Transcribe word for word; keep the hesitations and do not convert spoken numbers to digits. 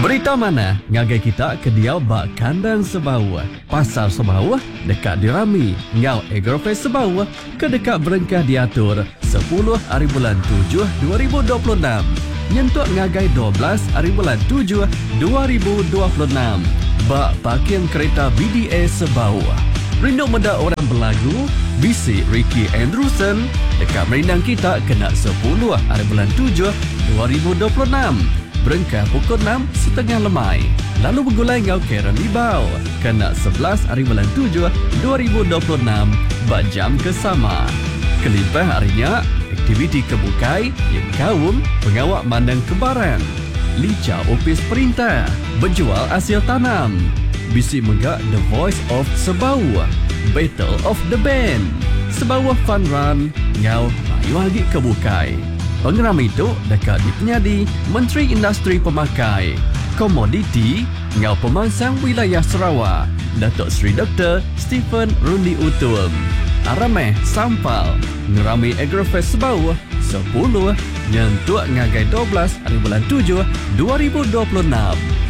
Berita mana ngagai kita ke dia bak kandang Sebau. Pasar Sebau dekat dirami. Ngau Agrofest Sebau ke dekat berengkah diatur sepuluh hari bulan tujuh dua ribu dua puluh enam. Nyentuk ngagai dua belas hari bulan tujuh dua ribu dua puluh enam. Bak parking kereta B D A Sebau. Rindu menda orang berlagu, bisik Ricky Andrewson dekat merindang kita kena sepuluh hari bulan tujuh dua ribu dua puluh enam. Berengkah pukul enam setengah lemai. Lalu bergulai ngau Karen Libau kena sebelas hari bulan tujuh dua ribu dua puluh enam bak jam kesama. Kelimpah harinya aktiviti kebukai yang kaum pengawak mandang kebaran. Lica opis perintah, berjual hasil tanam. Bisi menggak The Voice of Sebau, Battle of the Band, Sebau Fun Run, ngau mayu lagi kebukai. Pengeram itu dekat dipenyadi Menteri Industri Pemakai, Komoditi, ngau pemangsang wilayah Sarawak, Datuk Seri Doktor Stephen Rundi Utum. Arameh Sampal, ngerami Agrofest Sebau, sepuluh, nyentuk ngagai dua belas hari bulan tujuh dua ribu dua puluh enam.